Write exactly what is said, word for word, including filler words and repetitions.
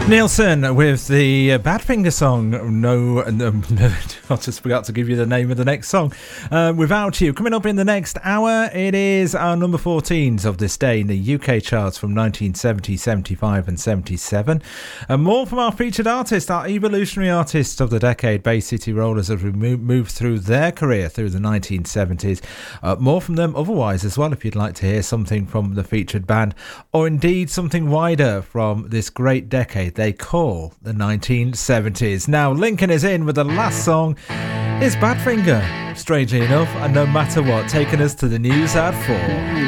Nielsen with the uh, Badfinger song. No, no, no, I just forgot to give you the name of the next song. Uh, Without You. Coming up in the next hour, it is our number fourteens of this day in the U K charts from nineteen seventy, seventy-five and seventy-seven. And more from our featured artists, our evolutionary artists of the decade, Bay City Rollers, as we move, move through their career through the nineteen seventies. Uh, more from them otherwise as well, if you'd like to hear something from the featured band, or indeed something wider from this great decade they call the nineteen seventies. Now, Lincoln is in with the last song is Badfinger, strangely enough, and no matter what, taking us to the news at four.